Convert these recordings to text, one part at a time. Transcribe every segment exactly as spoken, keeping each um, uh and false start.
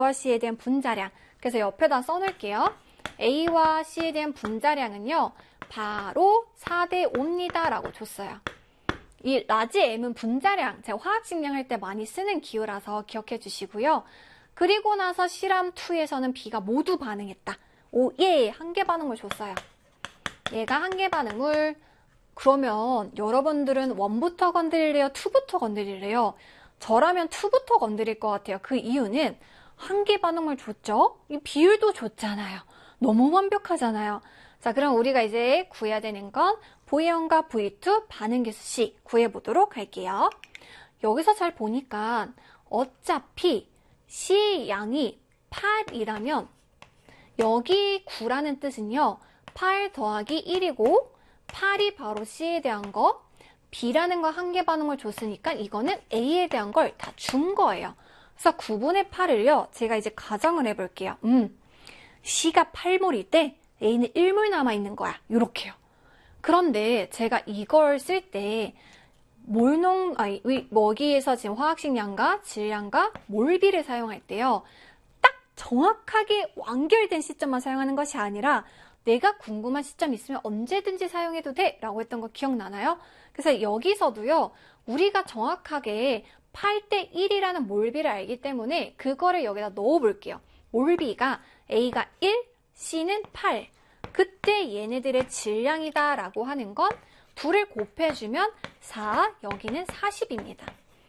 A와 C에 대한 분자량. 그래서 옆에다 써놓을게요. A와 C에 대한 분자량은요, 바로 사 대 오입니다. 라고 줬어요. 이 라지 M은 분자량, 제가 화학식량 할 때 많이 쓰는 기호라서 기억해 주시고요. 그리고 나서 실험 이에서는 B가 모두 반응했다. 오, 예, 한 개 반응을 줬어요. 얘가 한 개 반응을, 그러면 여러분들은 일부터 건드릴래요? 이부터 건드릴래요? 저라면 이부터 건드릴 것 같아요. 그 이유는 한 개 반응을 줬죠? 이 비율도 좋잖아요. 너무 완벽하잖아요. 자, 그럼 우리가 이제 구해야 되는 건 브이 원과 브이 투 반응계수 C 구해보도록 할게요. 여기서 잘 보니까 어차피 C 양이 팔이라면 여기 구라는 뜻은요, 팔 더하기 일이고 팔이 바로 C에 대한 거, B라는 거 한 개 반응을 줬으니까 이거는 A에 대한 걸 다 준 거예요. 그래서 구분의 팔을요, 제가 이제 가정을 해볼게요. 음, C가 팔 몰일 때 A는 일 몰 남아있는 거야. 요렇게요. 그런데 제가 이걸 쓸 때 몰농, 아니, 여기에서 지금 화학식량과 질량과 몰비를 사용할 때요, 딱 정확하게 완결된 시점만 사용하는 것이 아니라 내가 궁금한 시점 있으면 언제든지 사용해도 돼 라고 했던 거 기억나나요? 그래서 여기서도요, 우리가 정확하게 팔 대 일이라는 몰비를 알기 때문에 그거를 여기다 넣어 볼게요. 몰비가 A가 일, C는 팔. 그때 얘네들의 질량이다 라고 하는 건 둘을 곱해주면 사, 여기는 사십입니다.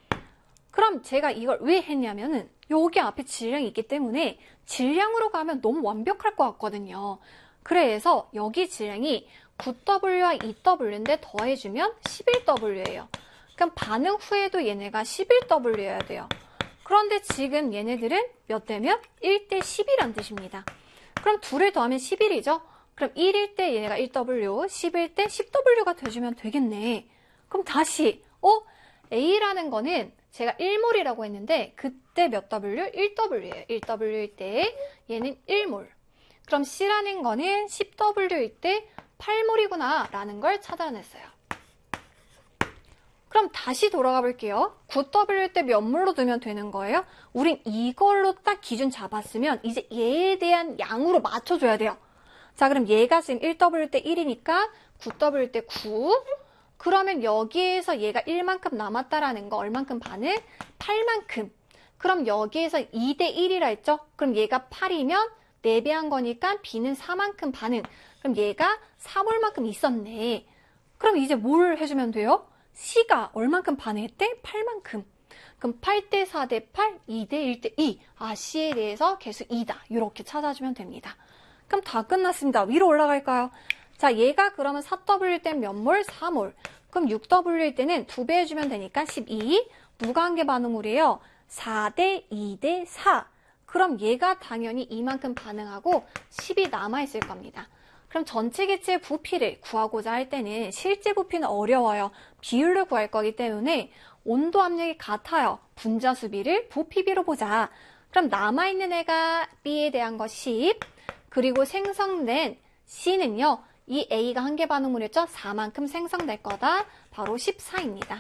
그럼 제가 이걸 왜 했냐면은 여기 앞에 질량이 있기 때문에 질량으로 가면 너무 완벽할 것 같거든요. 그래서 여기 질량이 구 더블유와 이 더블유인데 더해주면 십일 더블유예요. 그럼 반응 후에도 얘네가 십일 더블유여야 돼요. 그런데 지금 얘네들은 몇 대면? 일 대 십이란 뜻입니다. 그럼 둘을 더하면 십일이죠? 그럼 일일 때 얘가 일 더블유, 십일 때 십 더블유가 돼주면 되겠네. 그럼 다시, 어? A라는 거는 제가 일 몰이라고 했는데 그때 몇 더블유? 일 더블유예요. 일 더블유일 때 얘는 일 몰. 그럼 C라는 거는 십 더블유일 때 팔 몰이구나 라는 걸 찾아냈어요. 그럼 다시 돌아가 볼게요. 구 더블유일 때 몇 몰로 두면 되는 거예요? 우린 이걸로 딱 기준 잡았으면 이제 얘에 대한 양으로 맞춰줘야 돼요. 자, 그럼 얘가 지금 일 더블유일 때 일이니까 구 더블유일 때 구. 그러면 여기에서 얘가 일만큼 남았다라는 거 얼만큼 반응? 팔만큼. 그럼 여기에서 이 대 일이라 했죠? 그럼 얘가 팔이면 네 배 한 거니까 B는 사만큼 반응. 그럼 얘가 사 몰만큼 있었네. 그럼 이제 뭘 해주면 돼요? C가 얼만큼 반응했대? 팔만큼. 그럼 팔 대 사 대 팔, 이 대 일 대 이. 아, C에 대해서 계수 이다. 이렇게 찾아주면 됩니다. 그럼 다 끝났습니다. 위로 올라갈까요? 자, 얘가 그러면 사 더블유일 때는 몇 몰? 사 몰. 그럼 육 더블유일 때는 두 배 해주면 되니까 십이. 누가 한 개 반응물이에요? 사 대 이 대 사. 그럼 얘가 당연히 이만큼 반응하고 십이 남아있을 겁니다. 그럼 전체 개체의 부피를 구하고자 할 때는 실제 부피는 어려워요. 비율을 구할 거기 때문에 온도 압력이 같아요. 분자 수비를 부피비로 보자. 그럼 남아있는 애가 B에 대한 거 십. 그리고 생성된 C는요. 이 A가 한 개 반응물이었죠? 사만큼 생성될 거다. 바로 십사입니다.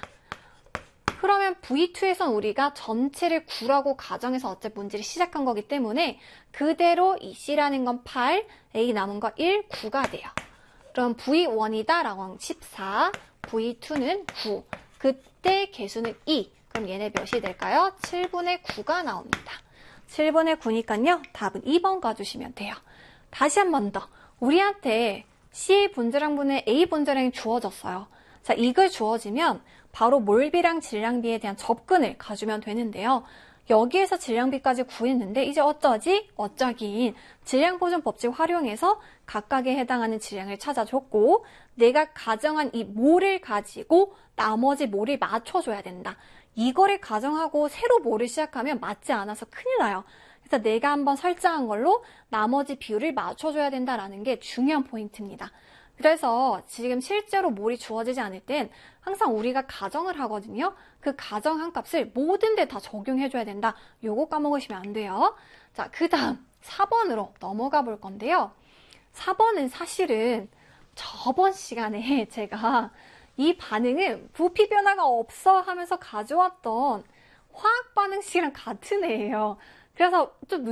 그러면 브이 투에선 우리가 전체를 구라고 가정해서 어차피 문제를 시작한 거기 때문에 그대로 이 C라는 건 팔, A 남은 거 일, 구가 돼요. 그럼 브이 원이다 라고 하면 십사, 브이 투는 구. 그때 개수는 이. 그럼 얘네 몇이 될까요? 칠분의 구가 나옵니다. 칠분의 구니까요. 답은 이 번 가주시면 돼요. 다시 한 번 더. 우리한테 C의 분자량분의 A 분자량이 주어졌어요. 자, 이걸 주어지면 바로 몰비랑 질량비에 대한 접근을 가주면 되는데요. 여기에서 질량비까지 구했는데 이제 어쩌지? 어쩌긴 질량보존 법칙 활용해서 각각에 해당하는 질량을 찾아줬고 내가 가정한 이 몰을 가지고 나머지 몰을 맞춰줘야 된다. 이거를 가정하고 새로 몰을 시작하면 맞지 않아서 큰일 나요. 그래서 내가 한번 설정한 걸로 나머지 비율을 맞춰줘야 된다라는 게 중요한 포인트입니다. 그래서 지금 실제로 몰이 주어지지 않을 땐 항상 우리가 가정을 하거든요. 그 가정한 값을 모든 데 다 적용해줘야 된다. 요거 까먹으시면 안 돼요. 자, 그 다음 사 번으로 넘어가 볼 건데요. 사 번은 사실은 저번 시간에 제가 이 반응은 부피 변화가 없어 하면서 가져왔던 화학 반응식이랑 같은 애예요. 그래서 좀